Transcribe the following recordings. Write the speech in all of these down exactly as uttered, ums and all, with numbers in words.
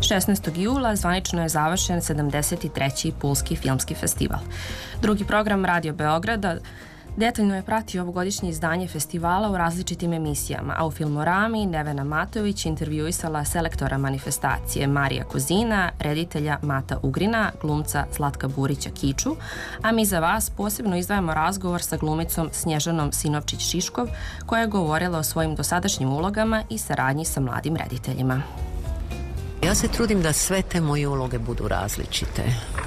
šesnaestog jula zvanično je završen sedamdeset treći Pulski filmski festival. Drugi program Radio Beograda detaljno je pratio ovogodišnje izdanje festivala u različitim emisijama, a u Filmorami Nevena Matović intervjuisala selektora manifestacije Marija Kozina, reditelja Mata Ugrina, glumca Zlatka Burića Kiču, a mi za vas posebno izdvajamo razgovor sa glumicom Snježanom Sinovčić-Šiškov, koja je govorila o svojim dosadašnjim ulogama i saradnji sa mladim rediteljima. Ja se trudim da sve te moje uloge budu različite.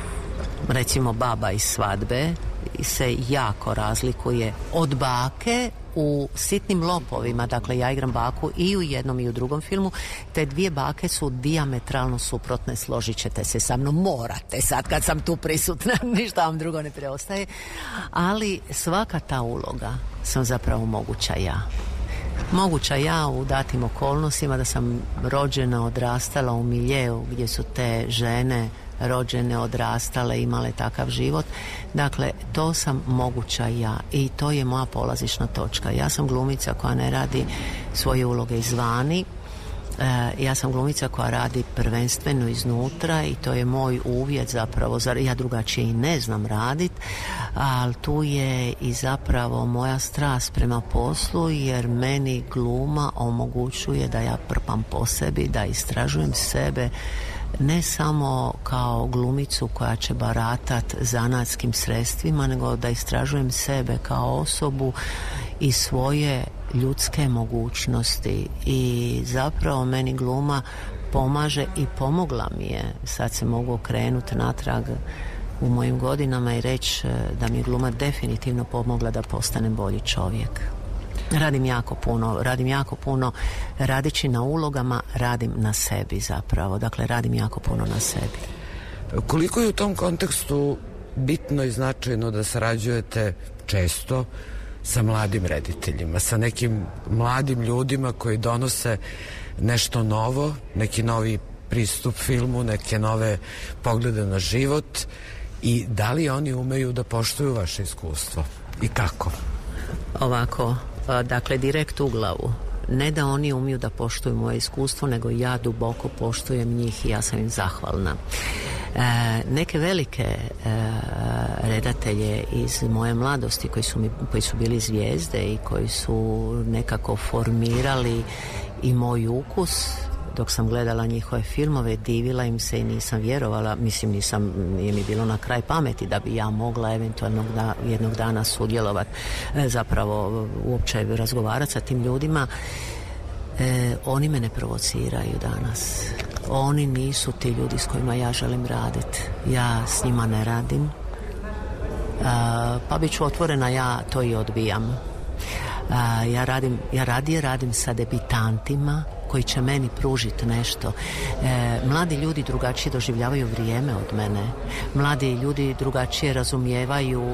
Recimo Baba iz Svadbe se jako razlikuje od bake u Sitnim lopovima. Dakle, ja igram baku i u jednom i u drugom filmu. Te dvije bake su dijametralno suprotne, složit ćete se sa mnom, morate sad kad sam tu prisutna, ništa vam drugo ne preostaje. Ali svaka ta uloga sam zapravo moguća ja. Moguća ja u datim okolnostima, da sam rođena, odrastala u miljeu gdje su te žene rođene, odrastale, imale takav život. Dakle, to sam moguća ja i to je moja polazišna točka. Ja sam glumica koja ne radi svoje uloge izvani. E, ja sam glumica koja radi prvenstveno iznutra i to je moj uvjet zapravo. Ja drugačije i ne znam radit, ali tu je i zapravo moja strast prema poslu, jer meni gluma omogućuje da ja prpam po sebi, da istražujem sebe, ne samo kao glumicu koja će baratat zanatskim sredstvima, nego da istražujem sebe kao osobu i svoje ljudske mogućnosti. I zapravo meni gluma pomaže i pomogla mi je. Sad se mogu okrenuti natrag u mojim godinama i reći da mi je gluma definitivno pomogla da postanem bolji čovjek. Radim jako puno, radim jako puno radeći na ulogama, radim na sebi zapravo. Dakle, radim jako puno na sebi. Koliko je u tom kontekstu bitno i značajno da sarađujete često sa mladim rediteljima, sa nekim mladim ljudima koji donose nešto novo, neki novi pristup filmu, neke nove poglede na život, i da li oni umeju da poštuju vaše iskustvo i kako? Ovako, dakle, direkt u glavu. Ne da oni umiju da poštuju moje iskustvo, nego ja duboko poštujem njih i ja sam im zahvalna. E, neke velike e, redatelje iz moje mladosti koji su, mi, koji su bili zvijezde i koji su nekako formirali i moj ukus, dok sam gledala njihove filmove, divila im se i nisam vjerovala, mislim nisam, nije mi bilo na kraj pameti da bi ja mogla eventualno da, jednog dana sudjelovati, e, zapravo uopće razgovarati sa tim ljudima. E, oni me ne provociraju danas. Oni nisu ti ljudi s kojima ja želim raditi. Ja s njima ne radim. E, pa bit ću otvorena, ja to i odbijam. E, ja, radim, ja radije radim sa debitantima koji će meni pružiti nešto. E, mladi ljudi drugačije doživljavaju vrijeme od mene. Mladi ljudi drugačije razumijevaju